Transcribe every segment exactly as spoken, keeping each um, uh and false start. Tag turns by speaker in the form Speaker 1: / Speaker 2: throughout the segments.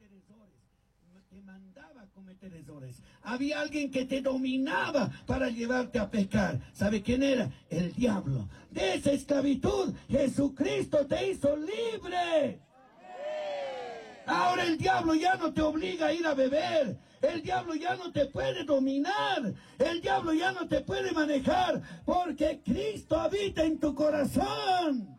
Speaker 1: cometer errores, te mandaba a cometer errores. Había alguien que te dominaba para llevarte a pecar. ¿Sabe quién era? El diablo. De esa esclavitud, Jesucristo te hizo libre. Ahora el diablo ya no te obliga a ir a beber. El diablo ya no te puede dominar. El diablo ya no te puede manejar. Porque Cristo habita en tu corazón.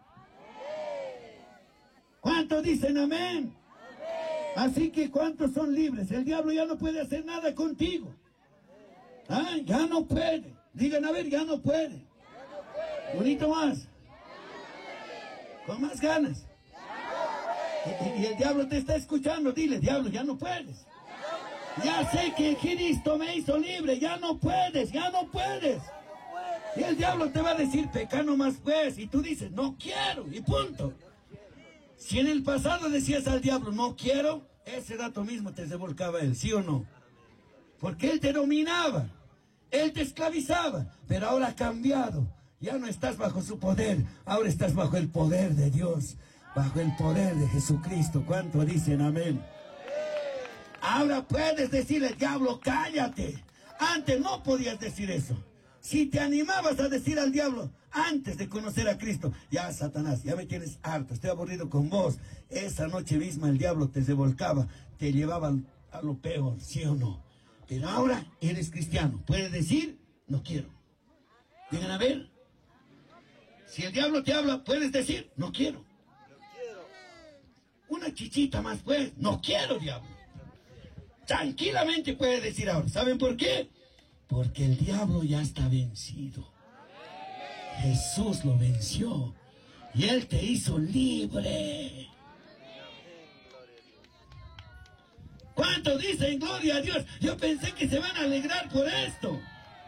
Speaker 1: ¿Cuántos dicen amén? Así que ¿cuántos son libres? El diablo ya no puede hacer nada contigo. ¿Ah? Ya no puede. Digan a ver, ya no puede. Bonito más. Con más ganas. Y, y el diablo te está escuchando. Dile, diablo, ya no puedes. Ya sé que Cristo me hizo libre. Ya no puedes, ya no puedes. Y el diablo te va a decir, peca nomás pues. Y tú dices, no quiero. Y punto. Si en el pasado decías al diablo, no quiero, ese rato mismo te revolcaba él, ¿sí o no? Porque él te dominaba, él te esclavizaba, pero ahora ha cambiado. Ya no estás bajo su poder, ahora estás bajo el poder de Dios, bajo el poder de Jesucristo. ¿Cuánto dicen amén? Ahora puedes decirle al diablo, cállate. Antes no podías decir eso. Si te animabas a decir al diablo antes de conocer a Cristo, ya Satanás, ya me tienes harto, estoy aburrido con vos. Esa noche misma el diablo te revolcaba, te llevaba a lo peor, ¿sí o no? Pero ahora eres cristiano, puedes decir, no quiero. Digan a ver, si el diablo te habla, puedes decir, no quiero. Una chichita más pues, no quiero, diablo. Tranquilamente puedes decir ahora, ¿saben por qué? Porque el diablo ya está vencido. Jesús lo venció. Y Él te hizo libre. ¿Cuántos dicen gloria a Dios? Yo pensé que se van a alegrar por esto.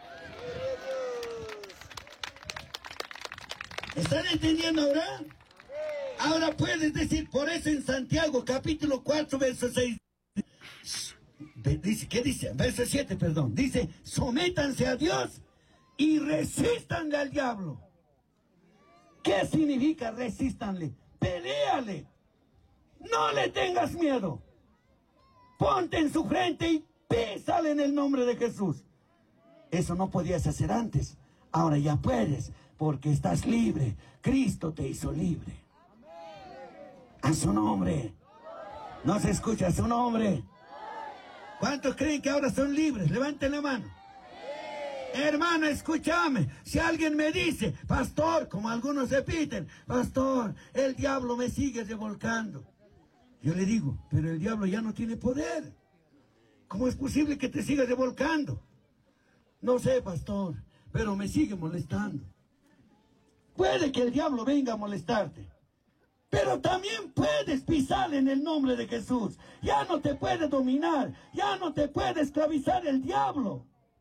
Speaker 1: ¿Están entendiendo ahora? Ahora puedes decir, por eso en Santiago capítulo cuatro, verso seis. Dice, ¿qué dice? Verso siete, perdón. Dice, sométanse a Dios y resístanle al diablo. ¿Qué significa resístanle? Peléale. No le tengas miedo. Ponte en su frente y písale en el nombre de Jesús. Eso no podías hacer antes. Ahora ya puedes, porque estás libre. Cristo te hizo libre. A su nombre. No se escucha su nombre. ¿Cuántos creen que ahora son libres? Levanten la mano. Sí. Hermano, escúchame. Si alguien me dice, pastor, como algunos repiten, pastor, el diablo me sigue revolcando. Yo le digo, pero el diablo ya no tiene poder. ¿Cómo es posible que te siga revolcando? No sé, pastor, pero me sigue molestando. Puede que el diablo venga a molestarte, pero también puedes pisarle en el nombre de Jesús. Ya no te puede dominar. Ya no te puede esclavizar el diablo.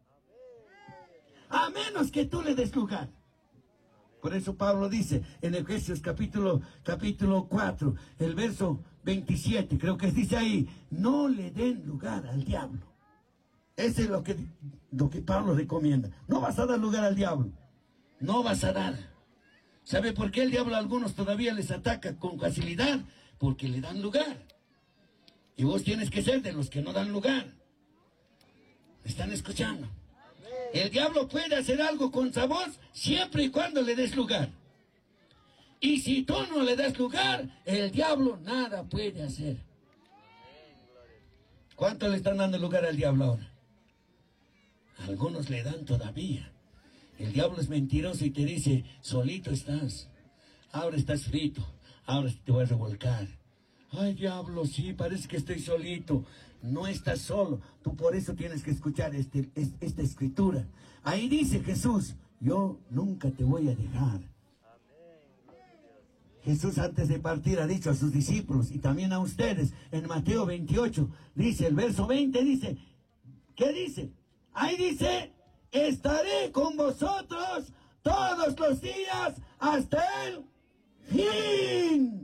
Speaker 1: A menos que tú le des lugar. Por eso Pablo dice en Efesios capítulo, capítulo cuatro, el verso veintisiete, creo que dice ahí, no le den lugar al diablo. Ese es lo que, lo que Pablo recomienda. No vas a dar lugar al diablo. No vas a dar. ¿Sabe por qué el diablo a algunos todavía les ataca con facilidad? Porque le dan lugar. Y vos tienes que ser de los que no dan lugar. ¿Me están escuchando? El diablo puede hacer algo contra vos siempre y cuando le des lugar. Y si tú no le das lugar, el diablo nada puede hacer. ¿Cuánto le están dando lugar al diablo ahora? Algunos le dan todavía. El diablo es mentiroso y te dice, solito estás, ahora estás frito, ahora te voy a revolcar. Ay, diablo, sí, parece que estoy solito. No estás solo, tú por eso tienes que escuchar este, esta escritura. Ahí dice Jesús, yo nunca te voy a dejar. Jesús antes de partir ha dicho a sus discípulos y también a ustedes, en Mateo veintiocho, dice, el verso veinte dice, ¿qué dice? Ahí dice, estaré con vosotros todos los días hasta el fin.